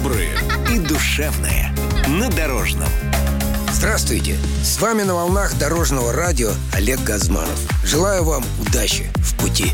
добрые и душевные на Дорожном. Здравствуйте! С вами на волнах Дорожного радио Олег Газманов. Желаю вам удачи в пути.